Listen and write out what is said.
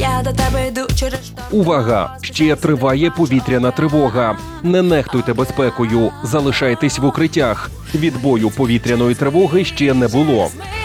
Я до тебе йду через шторм. Увага! Ще триває повітряна тривога. Не нехтуйте безпекою, залишайтесь в укриттях. Відбою повітряної тривоги ще не було.